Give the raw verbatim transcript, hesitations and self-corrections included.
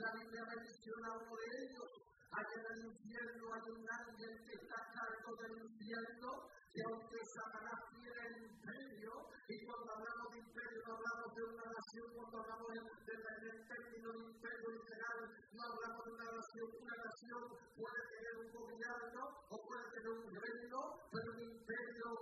la Biblia menciona uno de ellos. Allá en el infierno hay un ángel que está a cargo del infierno, que aunque Satanás tiene el imperio, y cuando hablamos de imperio no hablamos de una nación, cuando hablamos del de, término de imperio literal, no hablamos de una nación. Una nación puede tener un gobierno o puede tener un reino, pero un imperio